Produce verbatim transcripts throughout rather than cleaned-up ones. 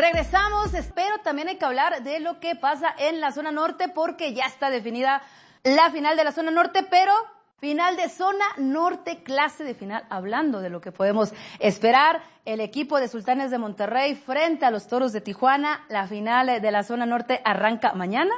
Regresamos, espero también hay que hablar de lo que pasa en la zona norte porque ya está definida la final de la zona norte, pero final de zona norte, clase de final, hablando de lo que podemos esperar. El equipo de Sultanes de Monterrey frente a los Toros de Tijuana, la final de la zona norte arranca mañana.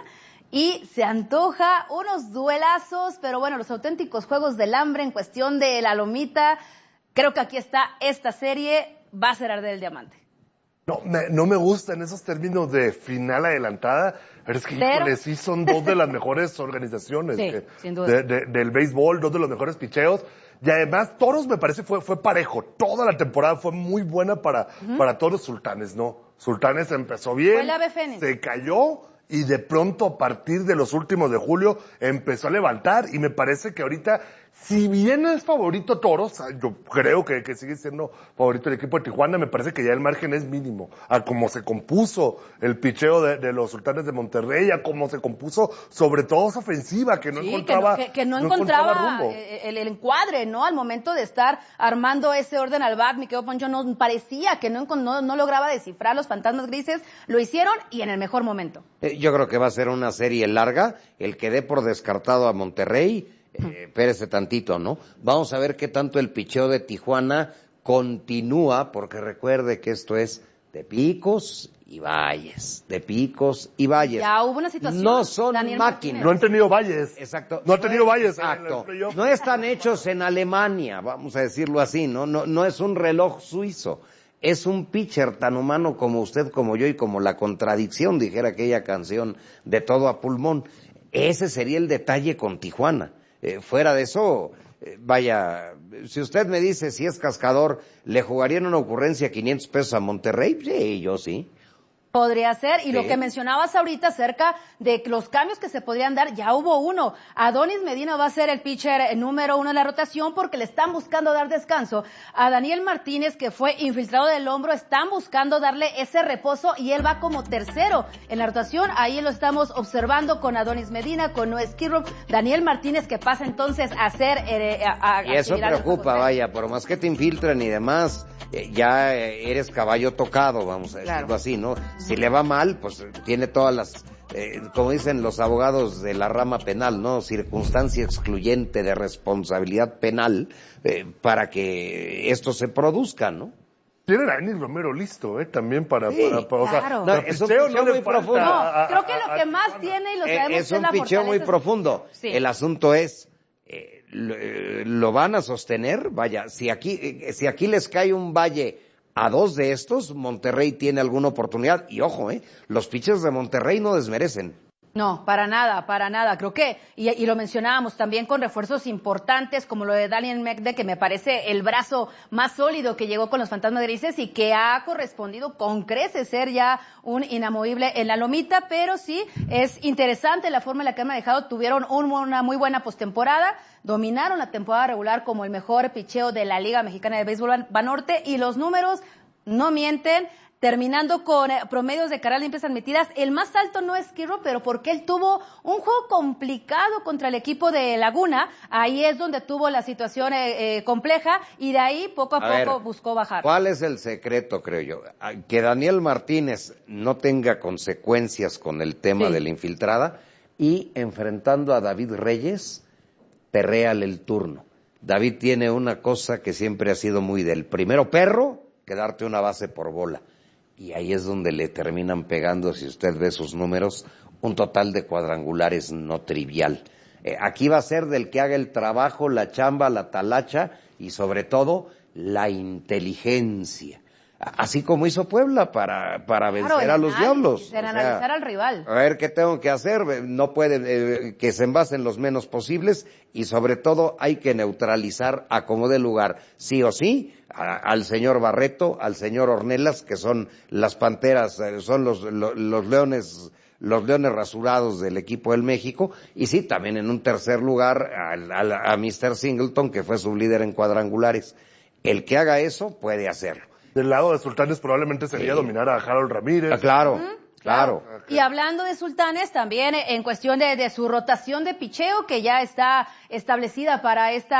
Y se antoja unos duelazos, pero bueno, los auténticos juegos del hambre en cuestión de la lomita. Creo que aquí está esta serie, va a ser arder el diamante. No me, no me gustan esos términos de final adelantada, pero es que, pero... híjole, sí son dos de las mejores organizaciones sí, que, sin duda. De, de, del béisbol, dos de los mejores picheos. Y además, Toros me parece fue, fue parejo. Toda la temporada fue muy buena para, uh-huh. para Toros. Sultanes, ¿no? Sultanes empezó bien, fue el ave fénix. Se cayó y de pronto a partir de los últimos de julio empezó a levantar y me parece que ahorita, si bien es favorito Toros, yo creo que, que sigue siendo favorito el equipo de Tijuana, me parece que ya el margen es mínimo. A cómo se compuso el picheo de, de los Sultanes de Monterrey, a cómo se compuso sobre todo esa ofensiva que no sí, encontraba que no, que, que no no encontraba, encontraba rumbo. El, el encuadre, ¿no? Al momento de estar armando ese orden al bat, mi querido Poncho, no parecía que no, no, no lograba descifrar los fantasmas grises, lo hicieron y en el mejor momento. Yo creo que va a ser una serie larga, el que dé por descartado a Monterrey, eh, espérese tantito, ¿no? Vamos a ver qué tanto el picheo de Tijuana continúa, porque recuerde que esto es de picos y valles, de picos y valles. Ya hubo una situación. No son Daniel máquinas. No han tenido valles. Exacto. No han tenido valles. Exacto. No están hechos en Alemania, vamos a decirlo así, ¿no? No, no es un reloj suizo. Es un pitcher tan humano como usted, como yo y como la contradicción, dijera aquella canción de Todo a Pulmón. Ese sería el detalle con Tijuana. Eh, fuera de eso, eh, vaya, si usted me dice si es cascador, ¿le jugarían una ocurrencia quinientos pesos a Monterrey? Sí, yo sí. Podría ser, y sí. Lo que mencionabas ahorita acerca de los cambios que se podrían dar, ya hubo uno. Adonis Medina va a ser el pitcher número uno en la rotación porque le están buscando dar descanso. A Daniel Martínez, que fue infiltrado del hombro, están buscando darle ese reposo y él va como tercero en la rotación. Ahí lo estamos observando con Adonis Medina, con Noé Skirrow. Daniel Martínez que pasa entonces a ser... Eh, a, a, y eso preocupa, vaya, por más que te infiltren y demás, eh, ya eres caballo tocado, vamos a decirlo claro. así, ¿no? Si le va mal, pues tiene todas las, eh, como dicen los abogados de la rama penal, ¿no? Circunstancia excluyente de responsabilidad penal eh, para que esto se produzca, ¿no? Tienen a Denis Romero listo, ¿eh? También para... Sí, para, para claro. O sea, no, es un picheo no muy profundo. No, a, a, creo que lo a, que a, más a, tiene, y lo eh, sabemos, es un es picheo muy profundo. Sí. El asunto es... Eh, lo, eh, ¿lo van a sostener? Vaya, si aquí, eh, si aquí les cae un valle... A dos de estos, Monterrey tiene alguna oportunidad. Y ojo, eh, los pitchers de Monterrey no desmerecen. No, para nada, para nada. Creo que, y, y lo mencionábamos también con refuerzos importantes, como lo de Daniel Mekde, que me parece el brazo más sólido que llegó con los Fantasmas Grises y que ha correspondido con creces ser ya un inamovible en la lomita, pero sí es interesante la forma en la que han manejado. Tuvieron un, una muy buena postemporada, dominaron la temporada regular como el mejor picheo de la Liga Mexicana de Béisbol Banorte y los números no mienten. Terminando con eh, promedios de carreras limpias admitidas, el más alto no es Skirrow, pero porque él tuvo un juego complicado contra el equipo de Laguna, ahí es donde tuvo la situación eh, eh, compleja y de ahí poco a, a poco ver, buscó bajar. ¿Cuál es el secreto, creo yo? Que Daniel Martínez no tenga consecuencias con el tema sí. de la infiltrada y enfrentando a David Reyes, perréale el turno. David tiene una cosa que siempre ha sido muy del primero perro que darte una base por bola. Y ahí es donde le terminan pegando, si usted ve sus números, un total de cuadrangulares no trivial. Eh, aquí va a ser del que haga el trabajo, la chamba, la talacha y sobre todo la inteligencia. Así como hizo Puebla para, para vencer claro, a los análisis, diablos. En analizar sea, al rival. A ver qué tengo que hacer, no puede, eh, que se envasen los menos posibles y sobre todo hay que neutralizar a como dé lugar, sí o sí, a, al señor Barreto, al señor Ornelas, que son las panteras, eh, son los, los, los leones, los leones rasurados del equipo del México, y sí, también en un tercer lugar a, a, a mister Singleton, que fue su líder en cuadrangulares. El que haga eso puede hacerlo. Del lado de Sultanes probablemente sería sí. dominar a Harold Ramírez. Ah, claro, ¿Mm? claro. claro. Y hablando de Sultanes, también en cuestión de, de su rotación de picheo, que ya está establecida para esta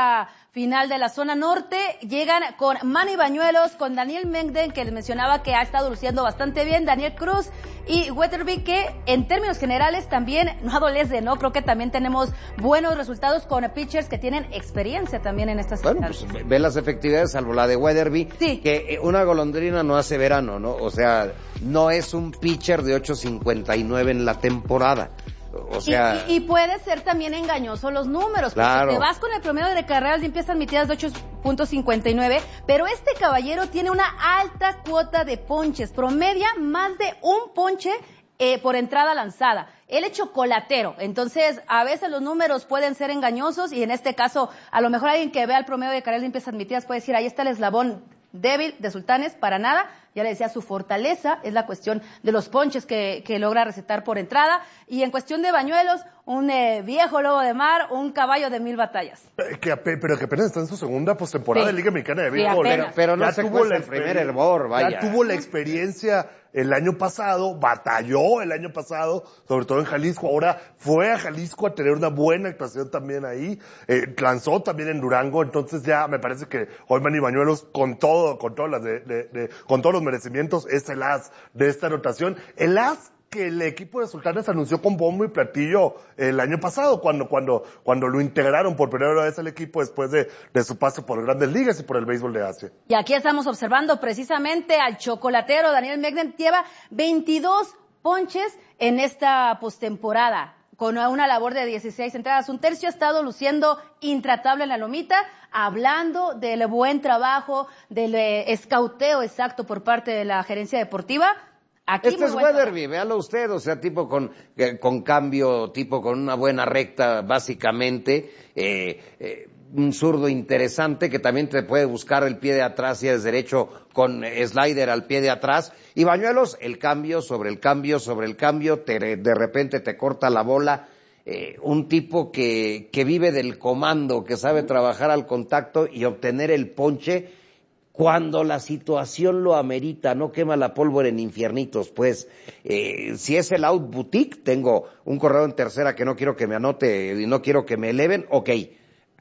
final de la zona norte. Llegan con Manny Bañuelos, con Daniel Mengden, que les mencionaba que ha estado luciendo bastante bien, Daniel Cruz y Weatherby, que en términos generales también no adolece, ¿no? Creo que también tenemos buenos resultados con pitchers que tienen experiencia también en estas Bueno, pues ve las efectividades, salvo la de Weatherby, sí. que una golondrina no hace verano, ¿no? O sea, no es un pitcher de ocho cincuenta y nueve en la temporada. O sea... y, y, y puede ser también engañoso los números, claro. Porque te vas con el promedio de carreras limpias admitidas de ocho punto cincuenta y nueve, pero este caballero tiene una alta cuota de ponches, promedia más de un ponche eh, por entrada lanzada. Él es chocolatero, entonces a veces los números pueden ser engañosos y en este caso a lo mejor alguien que vea el promedio de carreras limpias admitidas puede decir, ahí está el eslabón débil de Sultanes, para nada. Ya le decía, su fortaleza es la cuestión de los ponches que, que logra recetar por entrada. Y en cuestión de Bañuelos, un eh, viejo lobo de mar, un caballo de mil batallas. Eh, que, pero que apenas está en su segunda postemporada sí. de Liga Mexicana de Sí, Béisbol. pero, pero no ya se tuvo el primer hervor, vaya. Ya tuvo la experiencia el año pasado, batalló el año pasado, sobre todo en Jalisco. Ahora fue a Jalisco a tener una buena actuación también ahí. Eh, lanzó también en Durango, entonces ya me parece que hoy Manny Bañuelos, con todo, con todas las de, de, de, con todos los merecimientos, es el as de esta rotación. El as que el equipo de Sultanes anunció con bombo y platillo el año pasado, cuando, cuando, cuando lo integraron por primera vez al equipo después de, de su paso por Grandes Ligas y por el béisbol de Asia. Y aquí estamos observando precisamente al chocolatero Daniel Mengden, lleva veintidós ponches en esta postemporada, con una labor de dieciséis entradas. Un tercio ha estado luciendo intratable en la lomita, hablando del buen trabajo, del eh, escauteo exacto por parte de la gerencia deportiva. Aquí este es Weatherby, véalo usted, o sea, tipo con, eh, con cambio, tipo con una buena recta, básicamente, eh, eh, un zurdo interesante que también te puede buscar el pie de atrás si es derecho con slider al pie de atrás. Y Bañuelos, el cambio sobre el cambio sobre el cambio, te, de repente te corta la bola. Eh, un tipo que, que vive del comando, que sabe trabajar al contacto y obtener el ponche cuando la situación lo amerita, no quema la pólvora en infiernitos, pues. Eh, si es el out boutique, tengo un corredor en tercera que no quiero que me anote y no quiero que me eleven, ok. Eh,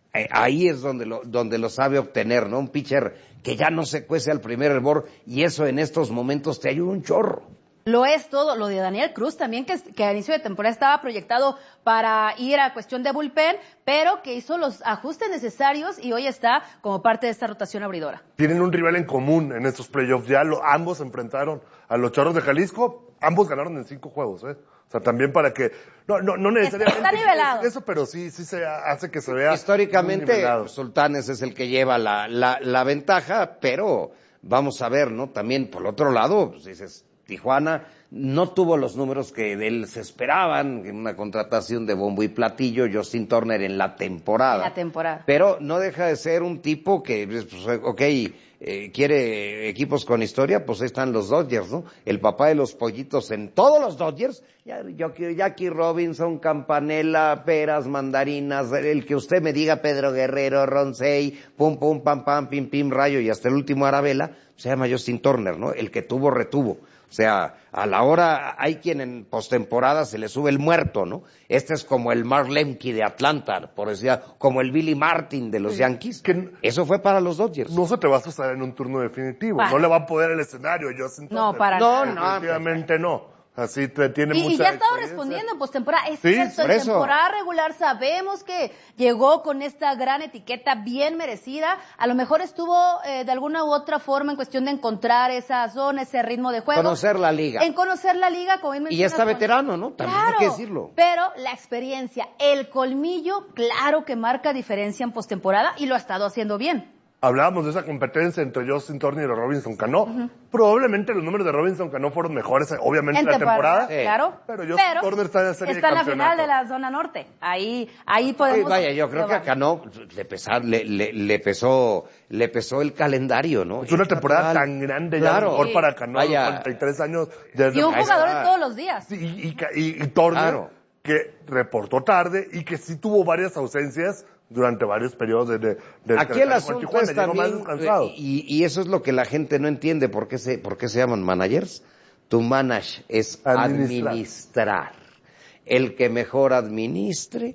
ahí es donde lo, donde lo sabe obtener, ¿no? Un pitcher que ya no se cuece al primer hervor y eso en estos momentos te ayuda un chorro. Lo es todo, lo de Daniel Cruz también, que, que a inicio de temporada estaba proyectado para ir a cuestión de bullpen, pero que hizo los ajustes necesarios y hoy está como parte de esta rotación abridora. Tienen un rival en común en estos playoffs, ya lo, ambos enfrentaron a los Charros de Jalisco, ambos ganaron en cinco juegos, ¿eh? O sea, también para que, no, no, no necesariamente está nivelado. Eso, pero sí, sí se hace que se vea históricamente Sultanes es el que lleva la, la, la ventaja, pero vamos a ver, ¿no? También por el otro lado, pues dices, Tijuana no tuvo los números que de él se esperaban, en una contratación de bombo y platillo, Justin Turner en la temporada. En la temporada. Pero no deja de ser un tipo que, pues, ok, eh, quiere equipos con historia, pues ahí están los Dodgers, ¿no? El papá de los pollitos en todos los Dodgers, ya, yo, Jackie Robinson, Campanella, peras, mandarinas, el que usted me diga, Pedro Guerrero, Ronsey, pum, pum, pam, pam, pim, pim, rayo, y hasta el último Arabella, se llama Justin Turner, ¿no? El que tuvo, retuvo. O sea, a la hora hay quien en postemporada se le sube el muerto, ¿no? Este es como el Mark Lemke de Atlanta, por decir, como el Billy Martin de los sí, Yankees. Que eso fue para los Dodgers. No se te va a asustar en un turno definitivo. Bah. No le va a poder el escenario, Justin Turner. No, para no, nada. No, definitivamente no. Así te tiene y, mucha y ya ha estado respondiendo en postemporada. Es sí, cierto, en temporada regular sabemos que llegó con esta gran etiqueta bien merecida. A lo mejor estuvo eh, de alguna u otra forma en cuestión de encontrar esa zona, ese ritmo de juego. Conocer la liga. En conocer la liga, como Y ya está con... veterano, ¿no? También claro, hay que decirlo. Pero la experiencia, el colmillo, claro que marca diferencia en postemporada y lo ha estado haciendo bien. Hablábamos de esa competencia entre Justin Turner y Robinson Cano. Uh-huh. Probablemente los números de Robinson Cano fueron mejores, obviamente, en la temporada. Sí. Claro. Pero Justin pero Turner está en la serie está de en la final de la zona norte. Ahí, ahí podemos. Oye, vaya, yo creo que a Cano le, pesar, le, le, le pesó, le pesó el calendario, ¿no? Es una temporada tan grande, claro. ya mejor sí. para Cano, vaya. cuarenta y tres años. Y un jugador de todos los días. Sí, y, y, y, y Turner, claro. que reportó tarde y que sí tuvo varias ausencias durante varios periodos de, de, de aquí el asunto Tijuana, es también y, y eso es lo que la gente no entiende por qué se por qué se llaman managers. Tu manage es administrar. administrar el que mejor administre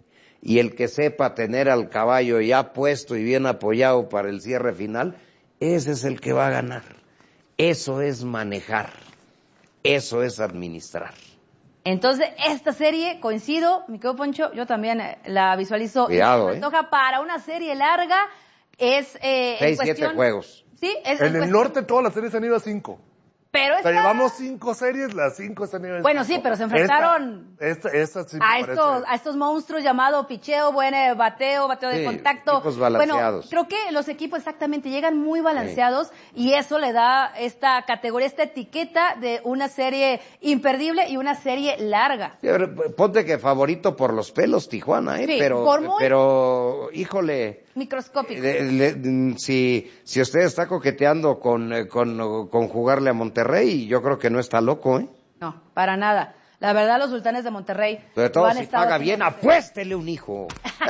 y el que sepa tener al caballo ya puesto y bien apoyado para el cierre final, ese es el que va a ganar. Eso es manejar, eso es administrar. Entonces, esta serie, coincido, mi querido Poncho, yo también eh, la visualizo. Cuidado, me ¿eh? antoja para una serie larga, es eh, Seis, en cuestión, siete juegos. Sí, es En en el cuestión- norte todas las series han ido a cinco. Pero O sea, esta- llevamos cinco series, las cinco están en Bueno, sí, pero se enfrentaron Esta, esta, esta sí me a parece- estos, a estos monstruos llamados picheo, buen eh, bateo, bateo de Sí, contacto. equipos balanceados. Bueno, creo que los equipos exactamente llegan muy balanceados y eso le da esta categoría, esta etiqueta de una serie imperdible y una serie larga. Sí, a ver, ponte que favorito por los pelos Tijuana, ¿eh? Sí, pero, por muy- pero, híjole, Microscópico. le- le- si, si usted está coqueteando con, eh, con, con jugarle a Monterrey, yo creo que no está loco, ¿eh? No, para nada. La verdad, los sultanes de Monterrey Sobre lo todo han si estado paga haciendo bien, bien. apuéstele un hijo.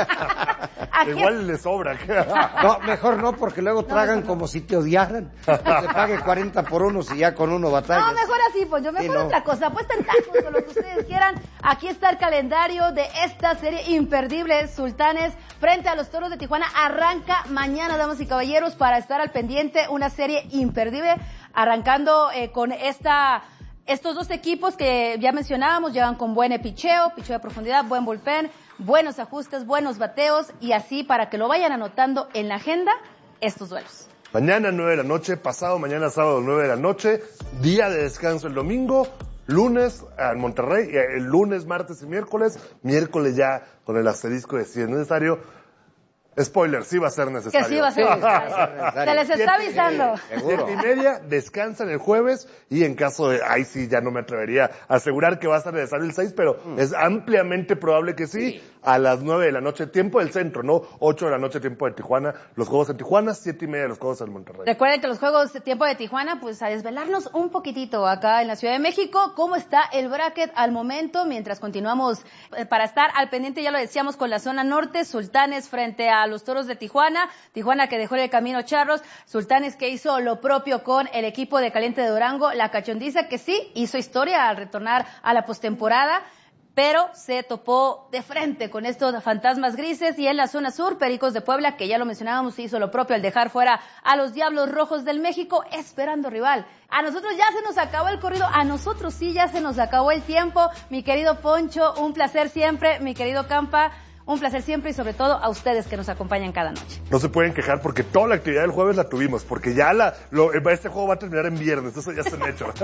Aquí- Igual le sobra. No, mejor no, porque luego tragan como si te odiaran. Que se pague cuarenta por uno si ya con uno batallas. No, mejor así, pues yo mejor Sí, no. otra cosa. Apuesten tacos o lo que ustedes quieran. Aquí está el calendario de esta serie imperdible, Sultanes frente a los Toros de Tijuana. Arranca mañana, damas y caballeros, para estar al pendiente. Una serie imperdible, arrancando eh, con esta... Estos dos equipos que ya mencionábamos llegan con buen picheo, picheo de profundidad, buen bullpen, buenos ajustes, buenos bateos y así para que lo vayan anotando en la agenda estos duelos. Mañana nueve de la noche, pasado mañana sábado nueve de la noche, día de descanso el domingo, lunes en Monterrey, eh, el lunes, martes y miércoles, miércoles ya con el asterisco de si es necesario. Spoiler, sí va a ser Que necesario. sí va a ser necesario. Se les está Siete- avisando. Seguro. Siete y media, descansan el jueves y en caso de, ahí sí ya no me atrevería a asegurar que va a estar necesario el seis, pero es ampliamente probable que sí, a las nueve de la noche, tiempo del centro, ¿no? ocho de la noche, tiempo de Tijuana, los juegos en Tijuana, siete y media los juegos en Monterrey. Recuerden que los juegos de tiempo de Tijuana, pues a desvelarnos un poquitito acá en la Ciudad de México, cómo está el bracket al momento, mientras continuamos eh, para estar al pendiente, ya lo decíamos, con la zona norte, Sultanes frente a los Toros de Tijuana, Tijuana que dejó en el camino charros, Sultanes que hizo lo propio con el equipo de Caliente de Durango, la Cachondiza que sí hizo historia al retornar a la postemporada, pero se topó de frente con estos fantasmas grises y en la zona sur, Pericos de Puebla, que ya lo mencionábamos, hizo lo propio al dejar fuera a los Diablos Rojos del México, esperando rival. A nosotros ya se nos acabó el corrido, a nosotros sí ya se nos acabó el tiempo. Mi querido Poncho, un placer siempre, mi querido Campa, un placer siempre y sobre todo a ustedes que nos acompañan cada noche. No se pueden quejar porque toda la actividad del jueves la tuvimos, porque ya la, lo, este juego va a terminar en viernes, eso ya es un hecho.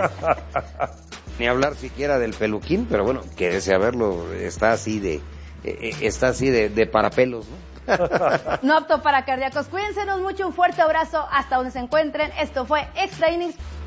Ni hablar siquiera del peluquín, pero bueno, quédese a verlo, está así de, eh, está así de, de parapelos, ¿no? No apto para cardíacos. Cuídense mucho, un fuerte abrazo hasta donde se encuentren. Esto fue Extra Innings.